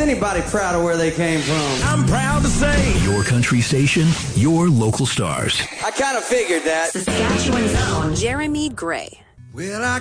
anybody proud of where they came from? I'm proud to say. Your country station, your local stars. I kind of figured that. Saskatchewan's own Jeremy Gray. Well, I